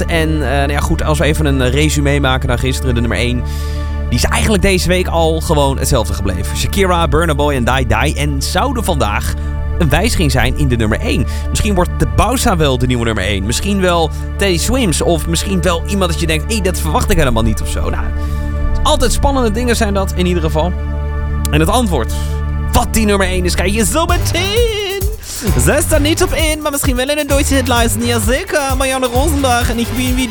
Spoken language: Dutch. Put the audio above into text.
geweest. En goed, als we even een resume maken naar gisteren, de nummer 1... Die is eigenlijk deze week al gewoon hetzelfde gebleven. Shakira, Burna Boy en Die Die. En zou er vandaag een wijziging zijn in de nummer 1? Misschien wordt de Bausa wel de nieuwe nummer 1. Misschien wel Teddy Swims. Of misschien wel iemand dat je denkt, dat verwacht ik helemaal niet of zo. Nou, altijd spannende dingen zijn dat in ieder geval. En het antwoord, wat die nummer 1 is, krijg je zo meteen. Ze is er niet op 1, maar misschien wel in de Deutsche Hitlijsten. Jazeker, Marianne Rosenberg. En ik ben wie